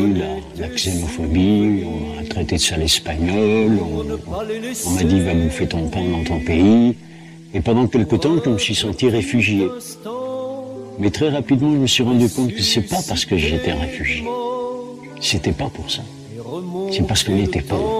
La xénophobie, on m'a traité de sale espagnol, on m'a dit va bouffer ton pain dans ton pays. Et pendant quelque temps, je me suis senti réfugié. Mais très rapidement, je me suis rendu compte que c'est pas parce que j'étais réfugié. C'était pas pour ça. C'est parce qu'on était pauvre.